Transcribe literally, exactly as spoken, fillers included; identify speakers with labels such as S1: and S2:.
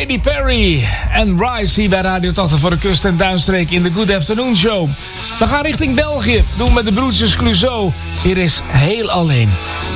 S1: Katy Perry en Rise hier bij Radio tachtig voor de kust en duinstreek in de Good Afternoon Show. We gaan richting België, doen met de broertjes Clouseau. Hier is Heel Alleen.